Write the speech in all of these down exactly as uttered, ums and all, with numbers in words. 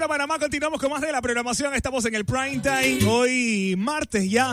Panamá, continuamos con más de la programación. Estamos en el Prime Time. Hoy martes ya.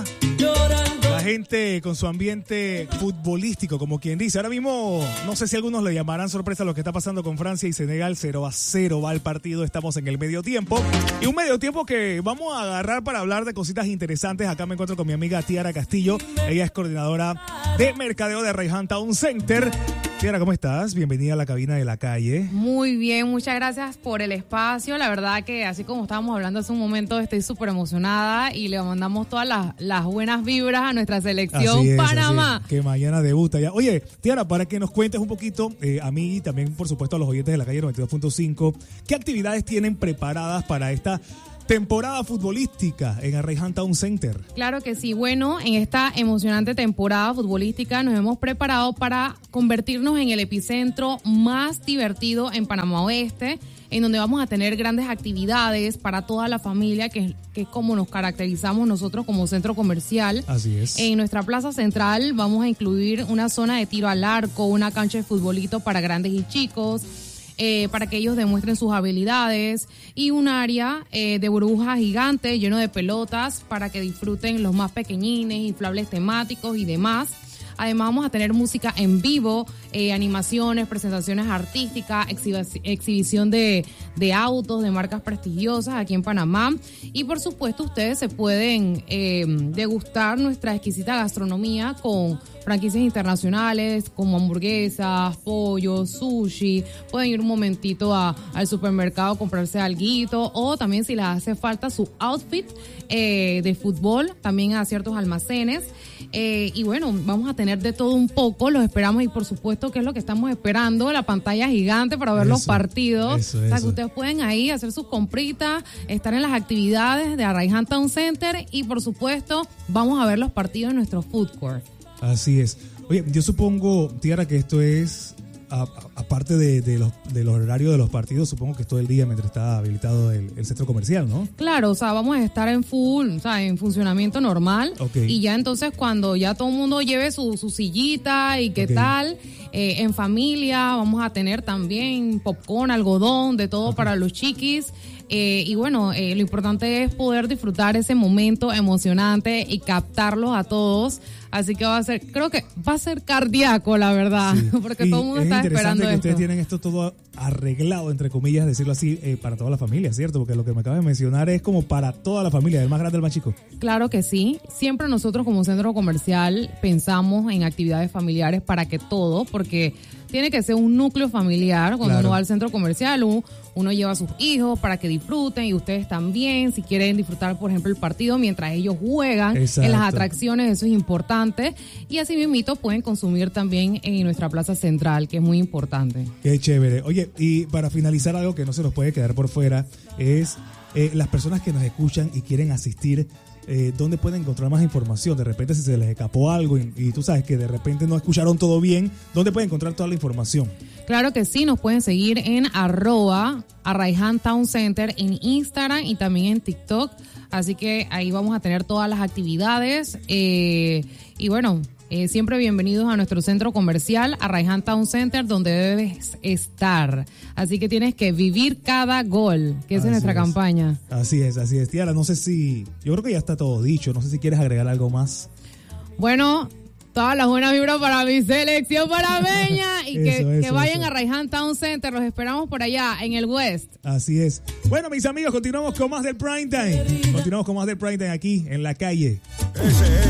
La gente con su ambiente futbolístico, como quien dice. Ahora mismo, no sé si algunos le llamarán sorpresa lo que está pasando con Francia y Senegal. cero a cero va el partido. Estamos en el medio tiempo. Y un medio tiempo que vamos a agarrar para hablar de cositas interesantes. Acá me encuentro con mi amiga Tiara Castillo. Ella es coordinadora de mercadeo de Raihan Town Center. Tiara, ¿cómo estás? Bienvenida a la cabina de La Calle. Muy bien, muchas gracias por el espacio. La verdad que así como estábamos hablando hace un momento, estoy súper emocionada y le mandamos todas las, las buenas vibras a nuestra selección así es, Panamá. Así es, que mañana debuta ya. Oye, Tiara, para que nos cuentes un poquito, eh, a mí y también, por supuesto, a los oyentes de La Calle noventa y dos punto cinco, ¿qué actividades tienen preparadas para esta temporada futbolística en el Raihan Town Center? Claro que sí. Bueno, en esta emocionante temporada futbolística nos hemos preparado para convertirnos en el epicentro más divertido en Panamá Oeste, en donde vamos a tener grandes actividades para toda la familia, que, que es como nos caracterizamos nosotros como centro comercial. Así es. En nuestra plaza central vamos a incluir una zona de tiro al arco, una cancha de futbolito para grandes y chicos, Eh, para que ellos demuestren sus habilidades, y un área eh, de burbujas gigantes lleno de pelotas para que disfruten los más pequeñines, inflables temáticos y demás. Además vamos a tener música en vivo, eh, animaciones, presentaciones artísticas, exhibi- exhibición de, de autos, de marcas prestigiosas aquí en Panamá. Y por supuesto ustedes se pueden eh, degustar nuestra exquisita gastronomía con franquicias internacionales como hamburguesas, pollo, sushi. Pueden ir un momentito a, al supermercado a comprarse alguito, o también si les hace falta su outfit eh, de fútbol, también a ciertos almacenes. Eh, y bueno, vamos a tener de todo un poco, los esperamos, y por supuesto que es lo que estamos esperando, la pantalla gigante para ver eso, los partidos, eso, o sea eso. que ustedes pueden ahí hacer sus compritas, estar en las actividades de Raihan Town Center, y por supuesto vamos a ver los partidos en nuestro food court. Así es. Oye, yo supongo, Tiara, que esto es, a, a, aparte de, de, los, de los horarios de los partidos, supongo que es todo el día mientras está habilitado el, el centro comercial, ¿no? Claro, o sea, vamos a estar en full, o sea, en funcionamiento normal. Okay. Y ya entonces cuando ya todo el mundo lleve su, su sillita y qué okay. tal, eh, en familia vamos a tener también popcorn, algodón, de todo okay. para los chiquis. Eh, y bueno, eh, lo importante es poder disfrutar ese momento emocionante y captarlos a todos. Así que va a ser, creo que va a ser cardíaco, la verdad, sí. porque y todo el mundo está esperando que esto. Ustedes tienen esto todo arreglado, entre comillas, decirlo así, eh, para toda la familia, ¿cierto? Porque lo que me acabas de mencionar es como para toda la familia, del más grande al más chico. Claro que sí. Siempre nosotros como centro comercial pensamos en actividades familiares para que todo, porque tiene que ser un núcleo familiar. Cuando claro. uno va al centro comercial, uno, uno lleva a sus hijos para que disfruten, y ustedes también, si quieren disfrutar, por ejemplo, el partido mientras ellos juegan. Exacto. En las atracciones, eso es importante. Y así mismito pueden consumir también en nuestra plaza central, que es muy importante. Qué chévere. Oye, y para finalizar, algo que no se nos puede quedar por fuera es eh, las personas que nos escuchan y quieren asistir, eh, ¿dónde pueden encontrar más información? De repente si se les escapó algo y, y tú sabes que de repente no escucharon todo bien, ¿dónde pueden encontrar toda la información? Claro que sí, nos pueden seguir en arroba a Raihan Town Center en Instagram y también en TikTok. Así que ahí vamos a tener todas las actividades. Eh, y bueno, eh, siempre bienvenidos a nuestro centro comercial, a Raihan Town Center, donde debes estar. Así que tienes que vivir cada gol, que esa es nuestra es. campaña. Así es, así es. Tiara, no sé si, yo creo que ya está todo dicho. No sé si quieres agregar algo más. Bueno, todas las buenas vibras para mi selección panameña y que, eso, eso, que vayan eso. a Raihan Town Center. Los esperamos por allá en el West. Así es. Bueno, mis amigos, continuamos con más del Prime Time. Continuamos con más del Prime Time aquí en La Calle. Ese es.